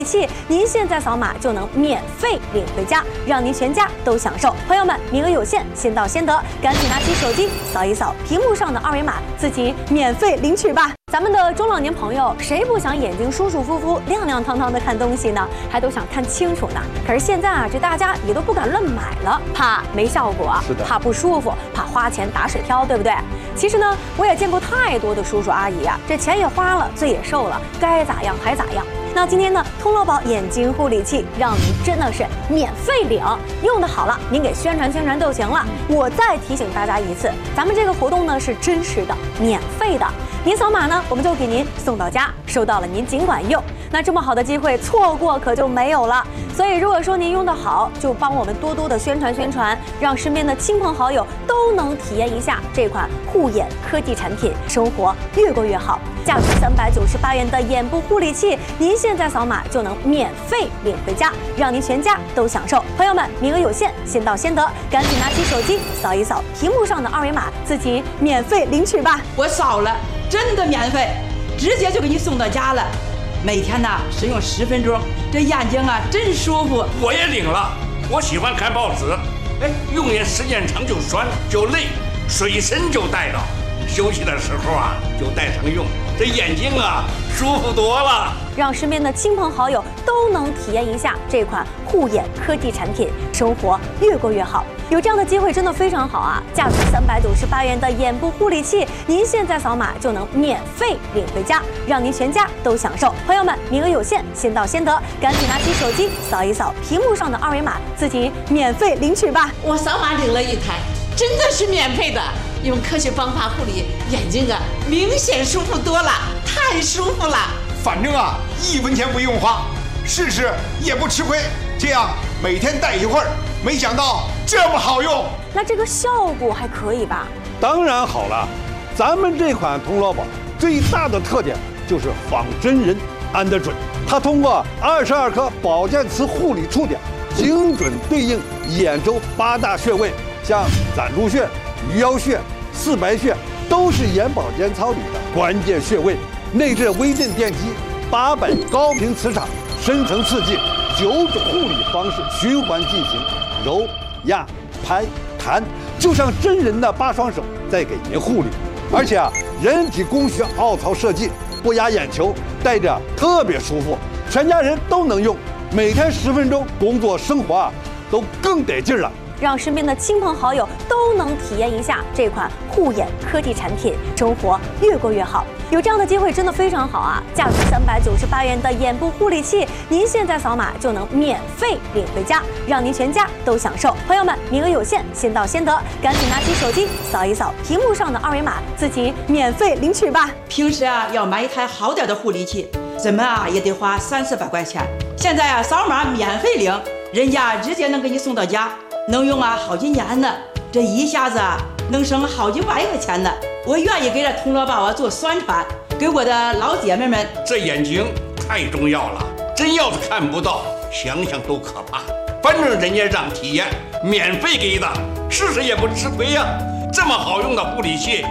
器，您现在扫码就能免费领回家，让您全家都享受。朋友们，名额有限，先到先得，赶紧拿起手机扫一扫屏幕上的二维码，自己免费领取吧。咱们的中老年朋友，谁不想眼睛舒舒服服、亮亮堂堂的看东西呢？还都想看清楚呢。可是现在啊，这大家也都不敢乱买了，怕没效果，怕不舒服，怕花钱打水漂，对不对？其实呢，我也见过太多的叔叔阿姨啊，这钱也花了，罪也受了，该咋样还咋样。那今天呢，通乐宝眼睛护理器让您真的是免费领，用的好了，您给宣传宣传就行了。我再提醒大家一次，咱们这个活动呢是真实的、免费的，您扫码呢，我们就给您送到家，收到了您尽管用。那这么好的机会，错过可就没有了。所以如果说您用得好，就帮我们多多的宣传宣传，让身边的亲朋好友都能体验一下这款护眼科技产品，生活越过越好。价值398元的眼部护理器，您现在扫码就能免费领回家，让您全家都享受。朋友们，名额有限，先到先得，赶紧拿起手机扫一扫屏幕上的二维码，自己免费领取吧。 我扫了，真的免费，直接就给你送到家了。每天呢使用10分钟，这眼睛啊真舒服。 我也领了，我喜欢看报纸，用眼时间长就酸就累，随身就带着，休息的时候啊就带上用，这眼睛啊舒服多了。 让身边的亲朋好友都能体验一下这款护眼科技产品，生活越过越好。有这样的机会真的非常好啊！价值398元的眼部护理器，您现在扫码就能免费领回家，让您全家都享受。朋友们，名额有限，先到先得，赶紧拿起手机扫一扫屏幕上的二维码，自己免费领取吧。 我扫码领了一台，真的是免费的，用科学方法护理眼睛啊，明显舒服多了，太舒服了。 反正啊，1分钱不用花，试试也不吃亏。这样每天戴一会儿，没想到这么好用。 那这个效果还可以吧？ 当然好了，咱们这款通乐宝最大的特点就是仿真人安得准。它通过22颗保健磁护理触点，精准对应眼周8大穴位，像攒竹穴、鱼腰穴、四白穴，都是眼保健操里的关键穴位。内置微震电机800高频磁场，深层刺激9种护理方式循环进行，揉、压、拍、弹，就像真人的8双手在给您护理。而且啊，人体工学凹槽设计，不压眼球，戴着特别舒服，全家人都能用。每天10分钟，工作生活啊都更得劲了。 让身边的亲朋好友都能体验一下这款护眼科技产品，生活越过越好。有这样的机会真的非常好啊！价值398元的眼部护理器，您现在扫码就能免费领回家，让您全家都享受。朋友们，名额有限，先到先得，赶紧拿起手机扫一扫屏幕上的二维码，自己免费领取吧。 平时啊要买一台好点的护理器，怎么啊也得花300-400块钱。现在啊扫码免费领，人家直接能给你送到家，能用啊好几年呢。这一下子啊能省好几万块钱呢。我愿意给这通乐宝啊做宣传，给我的老姐妹们。 这眼睛太重要了，真要是看不到，想想都可怕。反正人家让体验，免费给的，试试也不吃亏呀。这么好用的护理器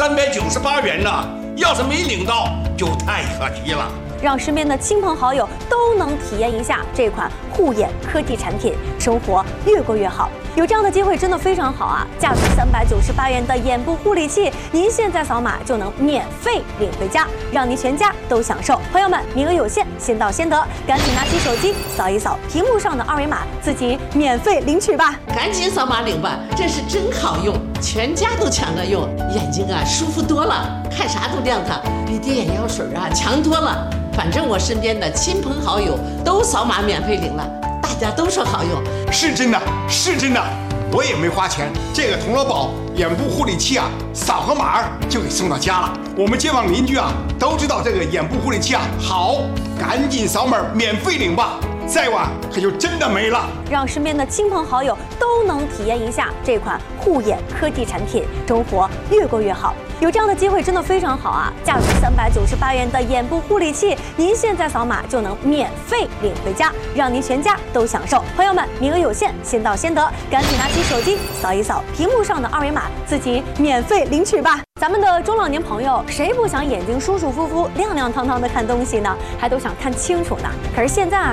，398元呢，要是没领到就太可惜了。 让身边的亲朋好友都能体验一下这款护眼科技产品，生活越过越好。有这样的机会真的非常好啊！价值398元的眼部护理器，您现在扫码就能免费领回家，让您全家都享受。朋友们，名额有限，先到先得，赶紧拿起手机扫一扫屏幕上的二维码，自己免费领取吧。 赶紧扫码领吧，这是真好用，全家都抢着用，眼睛啊舒服多了，看啥都亮堂，比滴眼药水啊强多了。反正我身边的亲朋好友都扫码免费领了，大家都说好用。 是真的，是真的，我也没花钱。这个通乐宝眼部护理器啊，扫个码就给送到家了。我们街坊邻居啊都知道这个眼部护理器啊好，赶紧扫码免费领吧，再晚可就真的没了。 让身边的亲朋好友都能体验一下这款护眼科技产品，生活越过越好。 有这样的机会真的非常好啊！价值398元的眼部护理器，您现在扫码就能免费领回家，让您全家都享受。朋友们，名额有限，先到先得，赶紧拿起手机扫一扫屏幕上的二维码，自己免费领取吧。咱们的中老年朋友，谁不想眼睛舒舒服服、亮亮堂堂的看东西呢？还都想看清楚呢。可是现在啊，